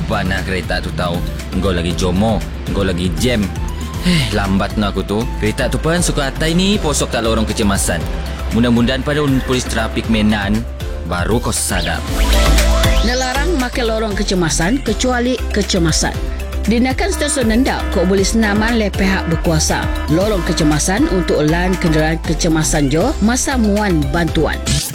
depan nak kereta tu tahu. Engkau lagi jomo, engkau lagi jam. Lambat nak aku tu. Kereta tu pun suka atai ni posok tak lorong kecemasan. Mudah-mudahan pada polis trafik Menan baru kau sadar. Nelarang makan lorong kecemasan kecuali kecemasan. Dinakan stesen nendak kau boleh senaman le pihak berkuasa. Lorong kecemasan untuk lan kenderaan kecemasan jo masa muan bantuan.